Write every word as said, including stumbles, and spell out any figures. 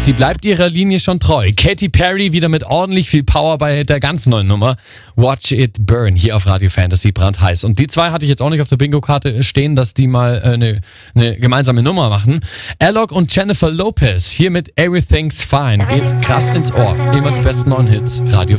Sie bleibt ihrer Linie schon treu. Katy Perry wieder mit ordentlich viel Power bei der ganz neuen Nummer. Watch It Burn hier auf Radio Fantasy, brandheiß. Und die zwei hatte ich jetzt auch nicht auf der Bingo-Karte stehen, dass die mal eine, eine gemeinsame Nummer machen. Alok und Jennifer Lopez hier mit Everything's Fine. Geht krass ins Ohr. Immer die besten neuen Hits. Radio